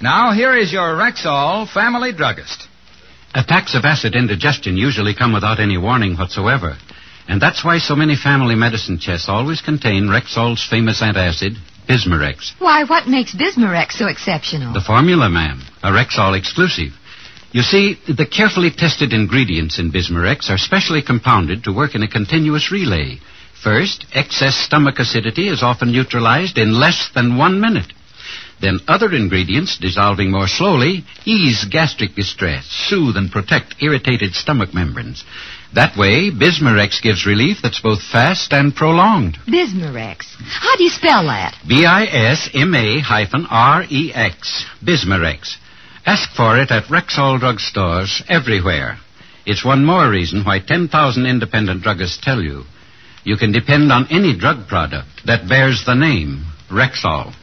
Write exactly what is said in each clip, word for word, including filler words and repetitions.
Now, here is your Rexall family druggist. Attacks of acid indigestion usually come without any warning whatsoever. And that's why so many family medicine chests always contain Rexall's famous antacid, Bismarex. Why, what makes Bismarex so exceptional? The formula, ma'am. A Rexall exclusive. You see, the carefully tested ingredients in Bismarex are specially compounded to work in a continuous relay. First, excess stomach acidity is often neutralized in less than one minute. Then other ingredients, dissolving more slowly, ease gastric distress, soothe and protect irritated stomach membranes. That way, Bismarex gives relief that's both fast and prolonged. Bismarex. How do you spell that? B I S M A hyphen R E X. Bismarex. Ask for it at Rexall drugstores everywhere. It's one more reason why ten thousand independent druggists tell you you can depend on any drug product that bears the name Rexall.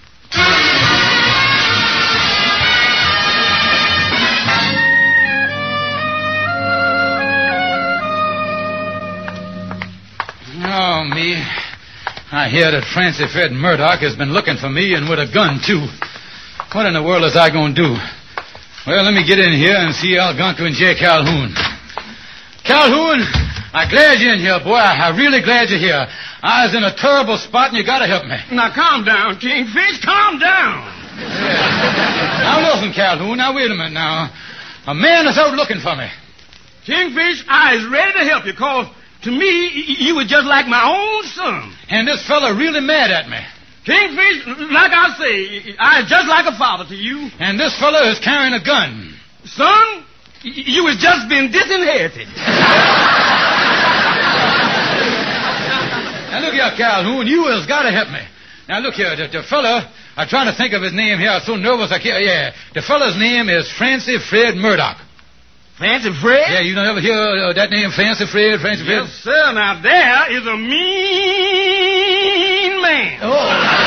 Oh, me. I hear that Francie Fred Murdoch has been looking for me, and with a gun, too. What in the world is I going to do? Well, let me get in here and see Algonquin and J. Calhoun. Calhoun, I'm glad you're in here, boy. I'm really glad you're here. I was in a terrible spot, and you got to help me. Now, calm down, Kingfish. Calm down. Yeah. Now, listen, Calhoun. Now, wait a minute now. A man is out looking for me. Kingfish, I is ready to help you, because to me, you were just like my own son. And this fella really mad at me. Kingfish, like I say, I is just like a father to you. And this fella is carrying a gun. Son, you has just been disinherited. Now, look here, Calhoun. You has got to help me. Now, look here. The, the fella, I'm trying to think of his name here. I'm so nervous I can't. Yeah. The fella's name is Francie Fred Murdoch. Fancy Fred? Yeah, you don't ever hear uh, that name, Fancy Fred, Fancy Fred? Yes, sir. Now, there is a mean man. Oh.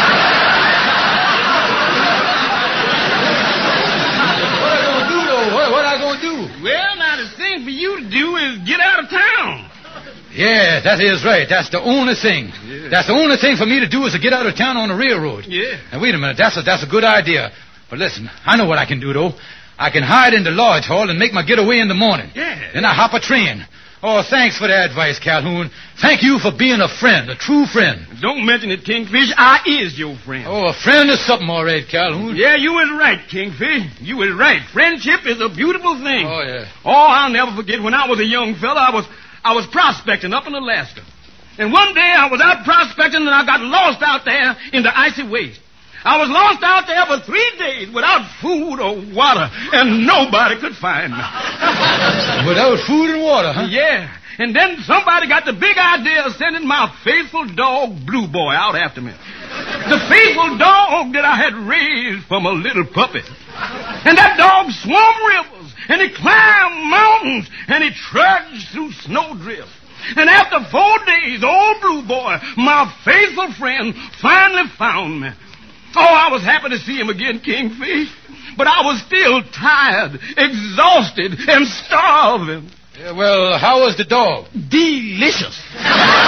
What I going to do, though? What, what I going to do? Well, now, the thing for you to do is get out of town. Yeah, that is right. That's the only thing. Yeah. That's the only thing for me to do is to get out of town on the railroad. Yeah. Now, wait a minute. That's a, that's a good idea. But listen, I know what I can do, though. I can hide in the lodge hall and make my getaway in the morning. Yeah. Then I hop a train. Oh, thanks for the advice, Calhoun. Thank you for being a friend, a true friend. Don't mention it, Kingfish. I is your friend. Oh, a friend is something, all right, Calhoun. Yeah, you was right, Kingfish. You was right. Friendship is a beautiful thing. Oh, yeah. Oh, I'll never forget when I was a young fella, I was I was prospecting up in Alaska. And one day I was out prospecting and I got lost out there in the icy waste. I was lost out there for three days without food or water, and nobody could find me. Without food and water, huh? Yeah. And then somebody got the big idea of sending my faithful dog, Blue Boy, out after me. The faithful dog that I had raised from a little puppy. And that dog swam rivers, and he climbed mountains, and he trudged through snowdrifts. And after four days, old Blue Boy, my faithful friend, finally found me. Oh, I was happy to see him again, Kingfish. But I was still tired, exhausted, and starving. Yeah, well, how was the dog? Delicious.